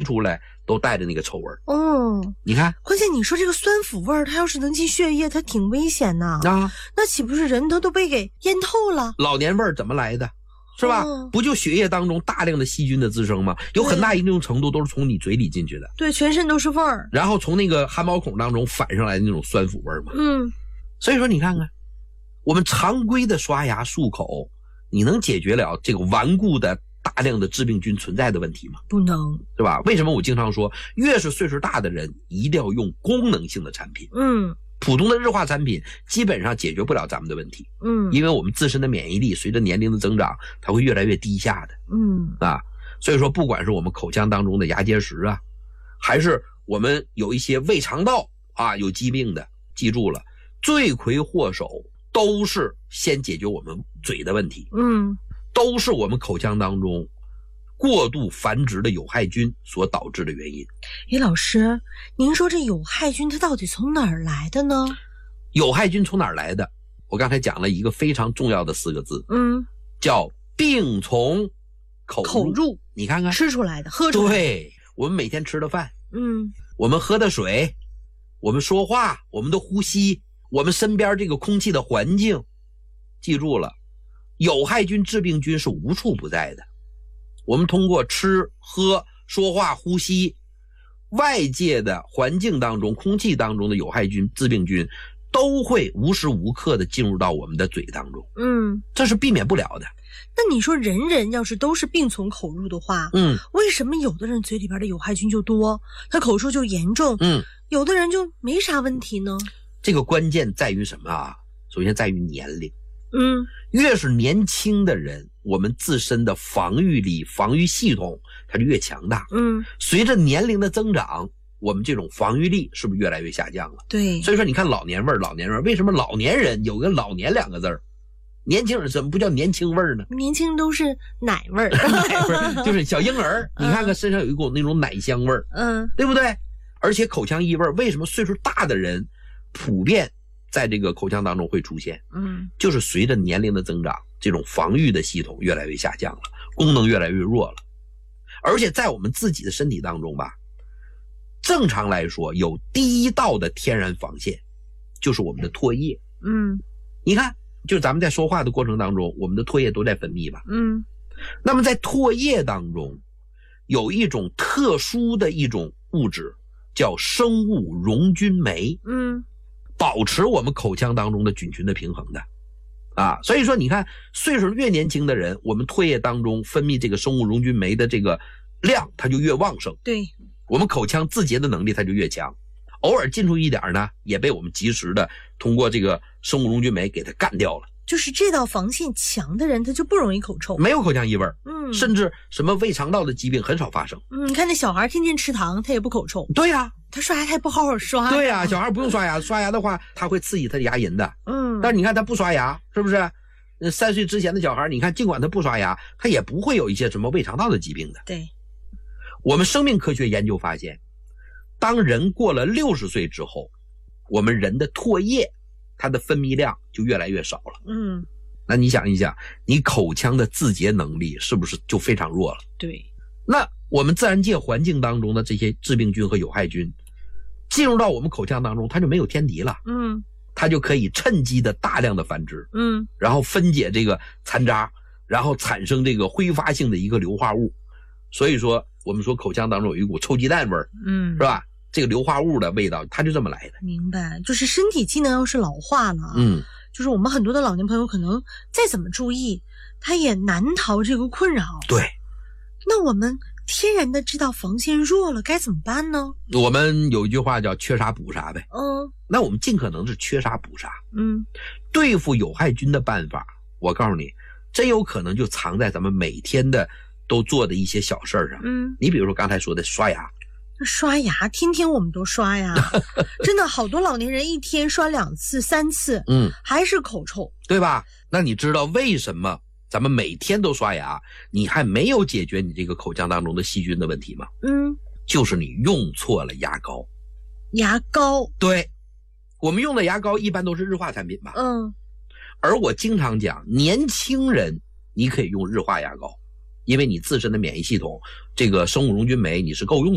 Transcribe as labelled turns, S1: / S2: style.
S1: 出来都带着那个臭味。
S2: 哦，
S1: 你看，
S2: 关键你说这个酸腐味儿，它要是能进血液，它挺危险呐。那岂不是人都被给淹透了？
S1: 老年味儿怎么来的？是吧？不就血液当中大量的细菌的滋生吗？有很大一定程度都是从你嘴里进去的。
S2: 对，全身都是味儿。然
S1: 后从那个汗毛孔当中反上来的那种酸腐味儿嘛。所以说你看看，我们常规的刷牙漱口，你能解决了这个顽固的大量的致病菌存在的问题吗？
S2: 不能，
S1: 对吧？为什么我经常说，越是岁数大的人，一定要用功能性的产品。普通的日化产品基本上解决不了咱们的问题。因为我们自身的免疫力随着年龄的增长，它会越来越低下的。所以说不管是我们口腔当中的牙结石啊，还是我们有一些胃肠道啊有疾病的，记住了，罪魁祸首都是先解决我们嘴的问题。都是我们口腔当中过度繁殖的有害菌所导致的原因。
S2: 老师，您说这有害菌它到底从哪儿来的呢？
S1: 有害菌从哪儿来的？我刚才讲了一个非常重要的4个字，叫病从口入。你看看，
S2: 吃出来的，喝出来的。
S1: 对，我们每天吃的饭，我们喝的水，我们说话，我们的呼吸，我们身边这个空气的环境，记住了，有害菌、致病菌是无处不在的。我们通过吃、喝、说话、呼吸，外界的环境当中、空气当中的有害菌、致病菌都会无时无刻的进入到我们的嘴当中。这是避免不了的。
S2: 那你说人人要是都是病从口入的话，为什么有的人嘴里边的有害菌就多，他口臭就严重，有的人就没啥问题呢？
S1: 这个关键在于什么啊？首先在于年龄。越是年轻的人，我们自身的防御力、防御系统它就越强大。随着年龄的增长，我们这种防御力是不是越来越下降了？
S2: 对。
S1: 所以说你看老年味儿，老年味儿，为什么老年人有个老年2个字儿？年轻人怎么不叫年轻味儿呢？
S2: 年轻都是奶味儿。
S1: 奶味儿就是小婴儿，你看看身上有一股那种奶香味儿，对不对？而且口腔异味，为什么岁数大的人普遍在这个口腔当中会出现？就是随着年龄的增长，这种防御的系统越来越下降了，功能越来越弱了。而且在我们自己的身体当中吧，正常来说有第一道的天然防线，就是我们的唾液。你看，就是咱们在说话的过程当中，我们的唾液都在分泌吧。那么在唾液当中有一种特殊的一种物质叫生物溶菌酶，保持我们口腔当中的菌群的平衡的啊。所以说你看，岁数越年轻的人，我们唾液当中分泌这个生物溶菌酶的这个量它就越旺盛，
S2: 对，
S1: 我们口腔自洁的能力它就越强。偶尔进出一点呢，也被我们及时的通过这个生物溶菌酶给它干掉了。
S2: 就是这道防线强的人，他就不容易口臭，
S1: 没有口腔异味，甚至什么胃肠道的疾病很少发生。
S2: 你看那小孩天天吃糖，他也不口臭。
S1: 对呀，
S2: 他刷牙他也不好好刷。
S1: 对呀，小孩不用刷牙，刷牙的话他会刺激他的牙龈的。但是你看他不刷牙，是不是？3岁之前的小孩，你看尽管他不刷牙，他也不会有一些什么胃肠道的疾病的。
S2: 对，
S1: 我们生命科学研究发现，当人过了60岁之后，我们人的唾液它的分泌量就越来越少了。那你想一想，你口腔的自洁能力是不是就非常弱了？
S2: 对。
S1: 那我们自然界环境当中的这些致病菌和有害菌进入到我们口腔当中，它就没有天敌了。它就可以趁机的大量的繁殖。然后分解这个残渣，然后产生这个挥发性的一个硫化物。所以说我们说口腔当中有一股臭鸡蛋味儿，是吧？这个硫化物的味道它就这么来的。
S2: 明白，就是身体机能要是老化了，就是我们很多的老年朋友可能再怎么注意，他也难逃这个困扰。
S1: 对。
S2: 那我们天然的这道防线弱了该怎么办呢？
S1: 我们有一句话叫缺啥补啥呗。那我们尽可能是缺啥补啥。对付有害菌的办法，我告诉你，真有可能就藏在咱们每天的都做的一些小事上。你比如说刚才说的刷牙。
S2: 刷牙天天我们都刷呀。真的好多老年人一天刷2次3次，还是口臭，
S1: 对吧？那你知道为什么咱们每天都刷牙，你还没有解决你这个口腔当中的细菌的问题吗？就是你用错了牙膏。
S2: 牙膏？对，
S1: 我们用的牙膏一般都是日化产品吧。而我经常讲，年轻人你可以用日化牙膏，因为你自身的免疫系统这个生物溶菌酶你是够用的。